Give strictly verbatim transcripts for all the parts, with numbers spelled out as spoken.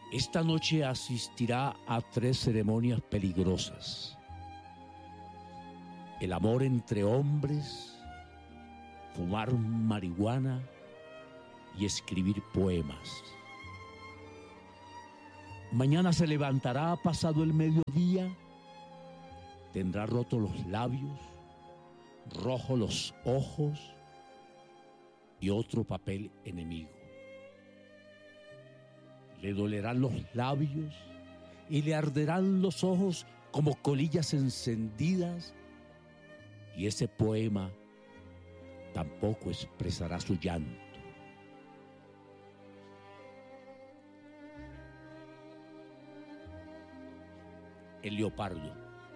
Esta noche asistirá a tres ceremonias peligrosas: el amor entre hombres, fumar marihuana y escribir poemas. Mañana se levantará pasado el mediodía, tendrá rotos los labios, rojos los ojos y otro papel enemigo. Le dolerán los labios y le arderán los ojos como colillas encendidas, y ese poema tampoco expresará su llanto. El leopardo.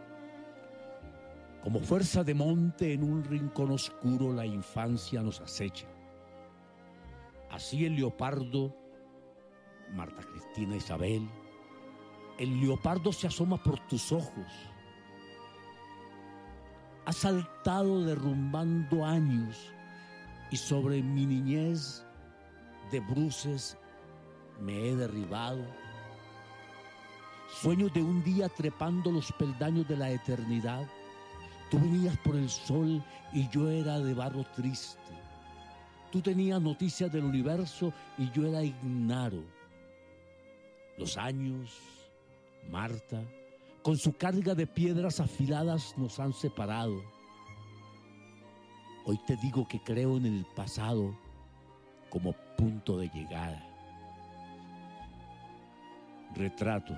Como fuerza de monte en un rincón oscuro la infancia nos acecha. Así el leopardo, Marta Cristina Isabel, el leopardo se asoma por tus ojos. Ha saltado derrumbando años y sobre mi niñez de bruces me he derribado. Sueños de un día trepando los peldaños de la eternidad. Tú venías por el sol y yo era de barro triste. Tú tenías noticias del universo y yo era ignaro. Los años, Marta, con su carga de piedras afiladas nos han separado. Hoy te digo que creo en el pasado como punto de llegada. Retrato.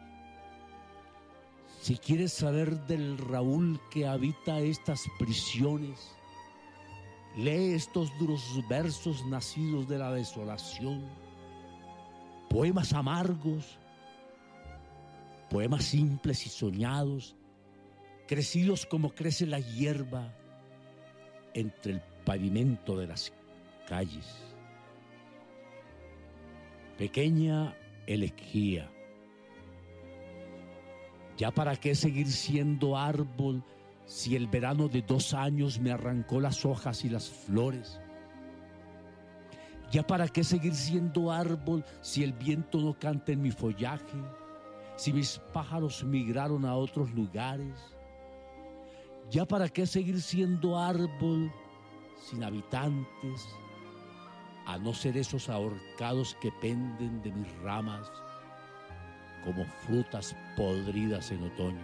Si quieres saber del Raúl que habita estas prisiones, lee estos duros versos nacidos de la desolación, poemas amargos, poemas simples y soñados, crecidos como crece la hierba entre el pavimento de las calles. Pequeña elegía. ¿Ya para qué seguir siendo árbol si el verano de dos años me arrancó las hojas y las flores? ¿Ya para qué seguir siendo árbol si el viento no canta en mi follaje? Si mis pájaros migraron a otros lugares. ¿Ya para qué seguir siendo árbol sin habitantes, a no ser esos ahorcados que penden de mis ramas como frutas podridas en otoño?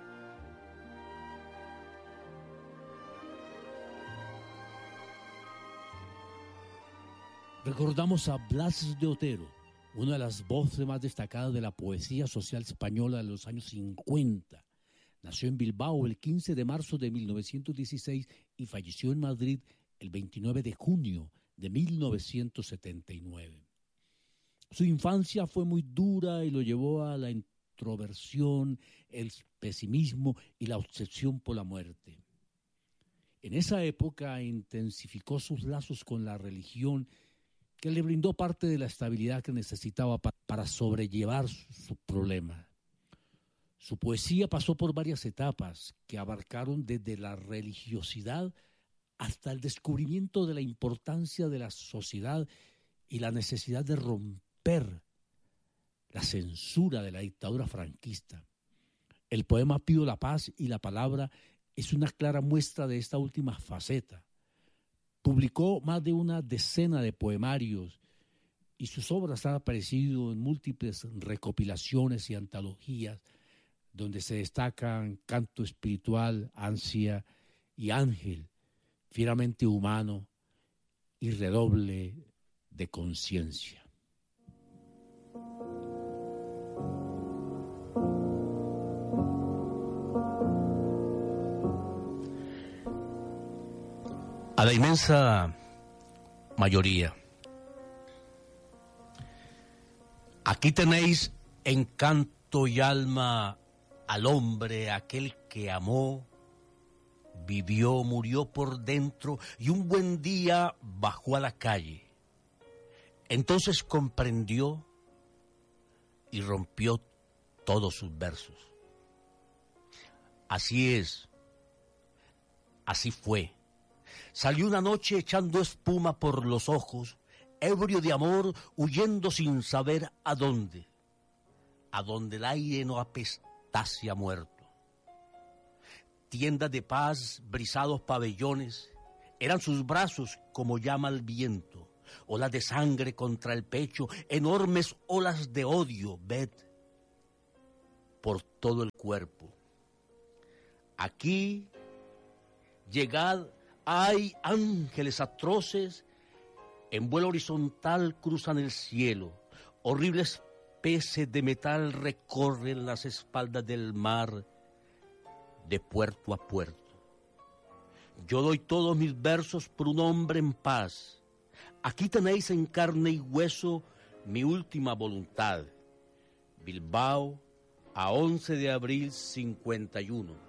Recordamos a Blas de Otero, una de las voces más destacadas de la poesía social española de los años cincuenta. Nació en Bilbao el quince de marzo de mil novecientos dieciséis y falleció en Madrid el veintinueve de junio de mil novecientos setenta y nueve. Su infancia fue muy dura y lo llevó a la introversión, el pesimismo y la obsesión por la muerte. En esa época intensificó sus lazos con la religión, que le brindó parte de la estabilidad que necesitaba para, para sobrellevar su, su problema. Su poesía pasó por varias etapas que abarcaron desde la religiosidad hasta el descubrimiento de la importancia de la sociedad y la necesidad de romper la censura de la dictadura franquista. El poema Pido la paz y la palabra es una clara muestra de esta última faceta. Publicó más de una decena de poemarios y sus obras han aparecido en múltiples recopilaciones y antologías donde se destacan Canto Espiritual, Ansia y Ángel, Fieramente Humano y Redoble de Conciencia. A la inmensa mayoría, aquí tenéis en canto y alma al hombre, aquel que amó, vivió, murió por dentro y un buen día bajó a la calle. Entonces comprendió y rompió todos sus versos. Así es, así fue. Salió una noche echando espuma por los ojos, ebrio de amor, huyendo sin saber a dónde. a donde el aire no apestase a muerto. Tiendas de paz, brisados pabellones, eran sus brazos como llama el viento, olas de sangre contra el pecho, enormes olas de odio, ved, por todo el cuerpo. Aquí, llegad, hay ángeles atroces, en vuelo horizontal cruzan el cielo, horribles peces de metal recorren las espaldas del mar de puerto a puerto. Yo doy todos mis versos por un hombre en paz. Aquí tenéis en carne y hueso mi última voluntad. Bilbao, a once de abril cincuenta y uno.